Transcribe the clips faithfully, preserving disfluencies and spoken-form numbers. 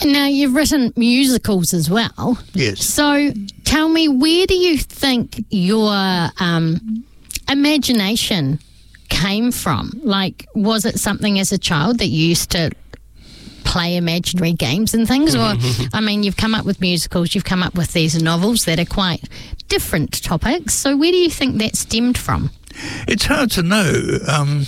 Now, you've written musicals as well. Yes. So tell me, where do you think your um, imagination came from? Like, was it something as a child that you used to play imaginary games and things? Or, I mean, you've come up with musicals, you've come up with these novels that are quite different topics. So where do you think that stemmed from? It's hard to know. Um,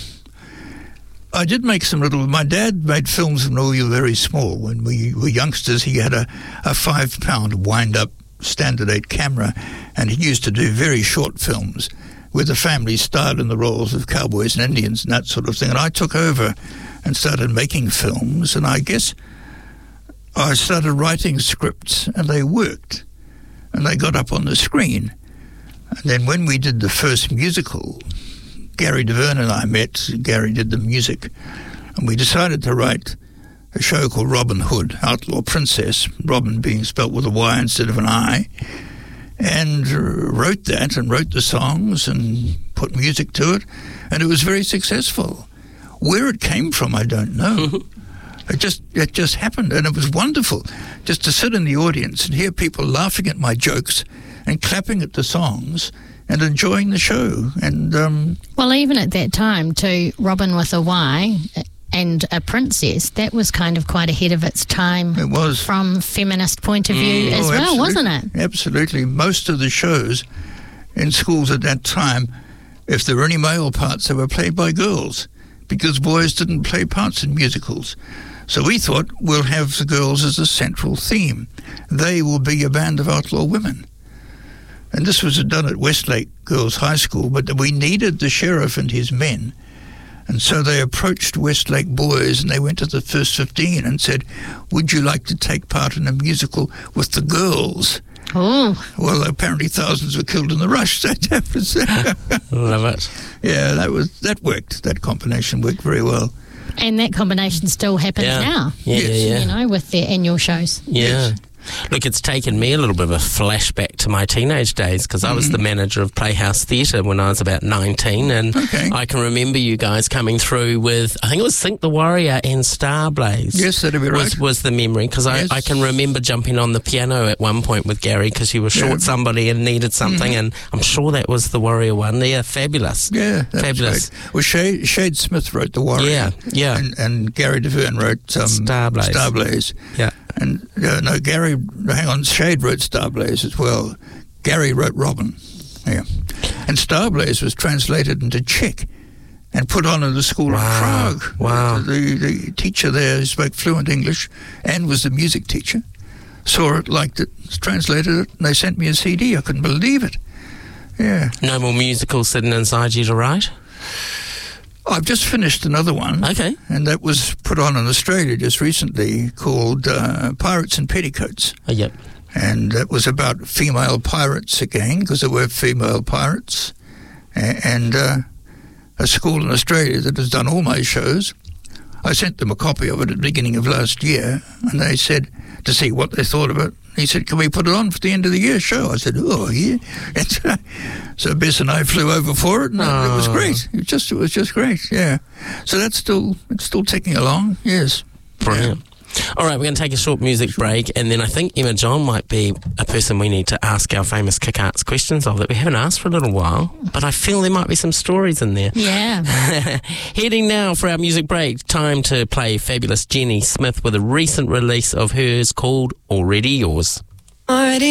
I did make some little... My dad made films when we were very small. When we were youngsters, he had a, a five-pound wind-up standard eight camera, and he used to do very short films where the family starred in the roles of cowboys and Indians and that sort of thing. And I took over and started making films, and I guess I started writing scripts, and they worked, and they got up on the screen. And then when we did the first musical, Gary DeVerne and I met. Gary did the music, and we decided to write a show called Robin Hood, Outlaw Princess, Robin being spelt with a Y instead of an I, and wrote that and wrote the songs and put music to it, and it was very successful. Where it came from, I don't know. It just it just happened, and it was wonderful just to sit in the audience and hear people laughing at my jokes and clapping at the songs and enjoying the show. And um, well, even at that time, too, Robin with a Y and a princess, that was kind of quite ahead of its time. It was. From feminist point of view mm. as oh, well, absolutely. wasn't it? Absolutely. Most of the shows in schools at that time, if there were any male parts, they were played by girls, because boys didn't play parts in musicals. So we thought, we'll have the girls as a central theme. They will be a band of outlaw women. And this was done at Westlake Girls High School, but we needed the sheriff and his men. And so they approached Westlake boys, and they went to the first fifteen and said, would you like to take part in a musical with the girls? Oh. Well, apparently thousands were killed in the rush. So that was, love it. Yeah, that was that worked. That combination worked very well. And that combination still happens Yeah. now. Yeah, Yes. yeah, yeah. You know, with their annual shows. Yeah. Yes. Look, it's taken me a little bit of a flashback to my teenage days, because I was the manager of Playhouse Theatre when I was about nineteen, and Okay. I can remember you guys coming through with, I think it was Sink the Warrior and Starblaze. Yes, that'd be right. Was, was the memory, because Yes. I, I can remember jumping on the piano at one point with Gary because you were short Yeah. somebody and needed something, and I'm sure that was the Warrior one. Yeah, fabulous. Yeah, that Fabulous. was great. Well, Shade, Shade Smith wrote The Warrior. Yeah, yeah. And, and Gary DeVerne wrote um, Starblaze. Starblaze. Yeah. And uh, no, Gary, hang on, Shade wrote Starblaze as well. Gary wrote Robin. Yeah. And Starblaze was translated into Czech and put on in the school Wow. in Prague. Wow. The, the teacher there spoke fluent English and was the music teacher. Saw it, liked it, translated it, and they sent me a C D. I couldn't believe it. Yeah. No more musicals sitting inside you to write? I've just finished another one. Okay. And that was put on in Australia just recently, called uh, Pirates in Petticoats. Oh, yep. And that was about female pirates again, because there were female pirates. A- and uh, a school in Australia that has done all my shows, I sent them a copy of it at the beginning of last year, and they said, to see what they thought of it, he said, can we put it on for the end of the year show? I said, oh, yeah. And, uh, so Bess and I flew over for it, and Oh. it was great. It just, it was just great, yeah. So that's still, it's still ticking along, yes. Brilliant. All right, we're going to take a short music break, and then I think Emma John might be a person we need to ask our famous kick-arts questions of that we haven't asked for a little while, but I feel there might be some stories in there. Yeah. Heading now for our music break, time to play fabulous Jenny Smith with a recent release of hers called Already Yours. Already